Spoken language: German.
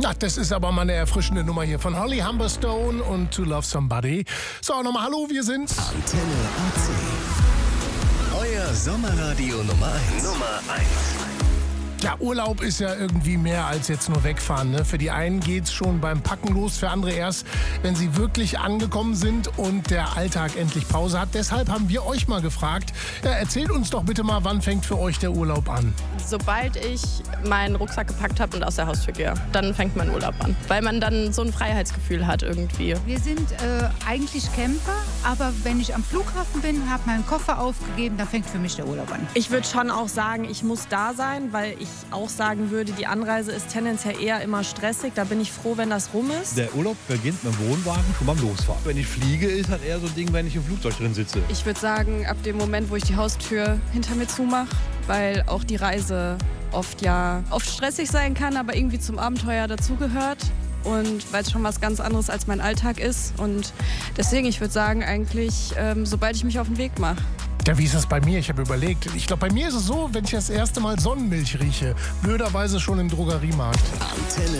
Na, das ist aber mal eine erfrischende Nummer hier von Holly Humberstone und To Love Somebody. So, nochmal hallo, wir sind's. Antenne AC. Euer Sommerradio Nummer 1. Ja, Urlaub ist ja irgendwie mehr als jetzt nur wegfahren. Ne? Für die einen geht's schon beim Packen los, für andere erst, wenn sie wirklich angekommen sind und der Alltag endlich Pause hat. Deshalb haben wir euch mal gefragt, erzählt uns doch bitte mal, wann fängt für euch der Urlaub an? Sobald ich meinen Rucksack gepackt habe und aus der Haustür gehe, dann fängt mein Urlaub an. Weil man dann so ein Freiheitsgefühl hat irgendwie. Wir sind eigentlich Camper, aber wenn ich am Flughafen bin, habe meinen Koffer aufgegeben, dann fängt für mich der Urlaub an. Ich würde schon auch sagen, ich muss da sein, weil ich auch sagen würde, die Anreise ist tendenziell eher immer stressig. Da bin ich froh, wenn das rum ist. Der Urlaub beginnt mit dem Wohnwagen schon beim Losfahren. Wenn ich fliege, ist halt eher so ein Ding, wenn ich im Flugzeug drin sitze. Ich würde sagen, ab dem Moment, wo ich die Haustür hinter mir zumache, weil auch die Reise oft stressig sein kann, aber irgendwie zum Abenteuer dazugehört. Und weil es schon was ganz anderes als mein Alltag ist. Und deswegen, ich würde sagen, eigentlich, sobald ich mich auf den Weg mache. Ja, wie ist das bei mir? Ich habe überlegt. Ich glaube, bei mir ist es so, wenn ich das erste Mal Sonnenmilch rieche. Blöderweise schon im Drogeriemarkt. Antenne